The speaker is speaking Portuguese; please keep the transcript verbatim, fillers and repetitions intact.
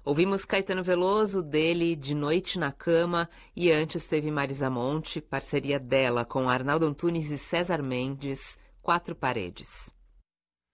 Ouvimos Caetano Veloso, dele De Noite na Cama, e antes teve Marisa Monte, parceria dela com Arnaldo Antunes e César Mendes, Quatro Paredes.